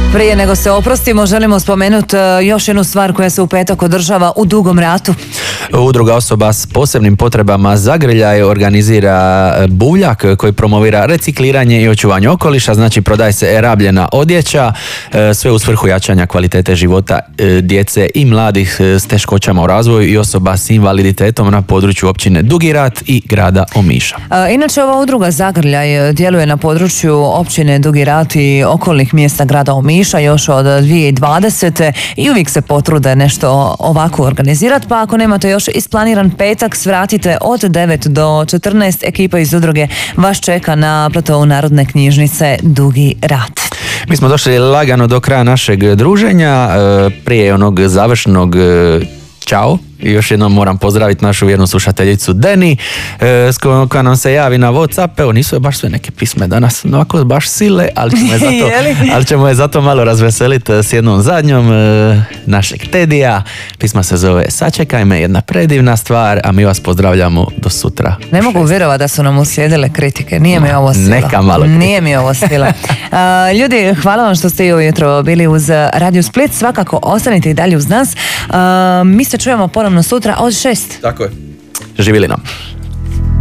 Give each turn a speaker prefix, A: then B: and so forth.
A: Prije nego se oprostimo, želimo spomenuti još jednu stvar koja se u petak održava u Dugom Ratu.
B: Udruga osoba s posebnim potrebama Zagrljaj organizira buvljak koji promovira recikliranje i očuvanje okoliša, znači prodaje se rabljena odjeća, sve u svrhu jačanja kvalitete života djece i mladih s teškoćama u razvoju i osoba s invaliditetom na području općine Dugi Rat i grada Omiša.
A: Inače, ova udruga Zagrljaj djeluje na području općine Dugi Rat i okolnih mjesta grada Omiša još od 2020. i uvijek se potrude nešto ovako organizirati, pa ako nemate još isplaniran petak, svratite od 9 do 14. Ekipa iz udruge vas čeka na platovu Narodne knjižnice Dugi Rat.
B: Mi smo došli lagano do kraja našeg druženja, prije onog završnog čao. I još jednom moram pozdraviti našu vjernu slušateljicu Deni, koja nam se javi na WhatsApp. Evo, nisu je baš sve neke pisme danas, ovako baš sile, ali ćemo je zato malo razveseliti s jednom zadnjom našeg Tedija. Pisma se zove Sačekaj me, jedna predivna stvar, a mi vas pozdravljamo do sutra.
A: Ne mogu vjerovati da su nam uslijedile kritike, nije mi ovo sila.
B: Neka malo kritike.
A: Nije mi ovo sila. Ljudi, hvala vam što ste i ujutro bili uz Radio Split, svakako ostanite i dalje uz nas. Mi se čujemo ponovno sutra od 6.
B: Tako je. Živjeli nam.